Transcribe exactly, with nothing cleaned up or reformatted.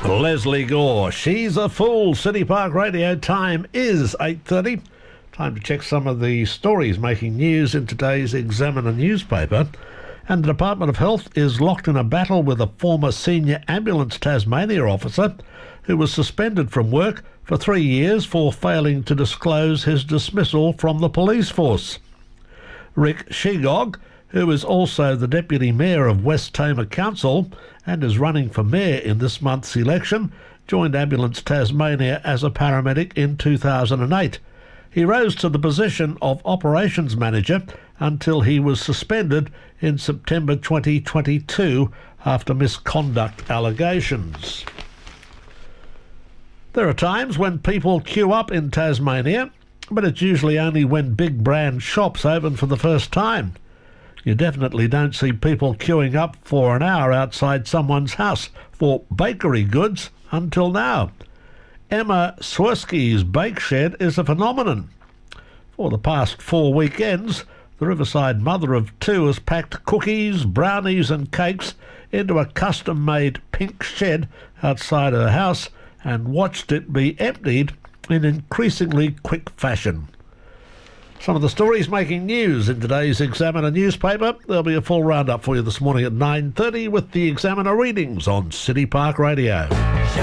Leslie Gore, she's a fool. City Park Radio time is eight thirty. Time to check some of the stories making news in today's Examiner newspaper. And the Department of Health is locked in a battle with a former senior Ambulance Tasmania officer who was suspended from work for three years for failing to disclose his dismissal from the police force. Rick Shegog, who is also the Deputy Mayor of West Tamar Council and is running for Mayor in this month's election, joined Ambulance Tasmania as a paramedic in two thousand eight. He rose to the position of Operations Manager until he was suspended in September twenty twenty-two after misconduct allegations. There are times when people queue up in Tasmania, but it's usually only when big brand shops open for the first time. You definitely don't see people queuing up for an hour outside someone's house for bakery goods until now. Emma Swirsky's Bake Shed is a phenomenon. For the past four weekends, the Riverside mother of two has packed cookies, brownies and cakes into a custom-made pink shed outside her house and watched it be emptied in increasingly quick fashion. Some of the stories making news in today's Examiner newspaper. There'll be a full roundup for you this morning at nine thirty with the Examiner readings on City Park Radio.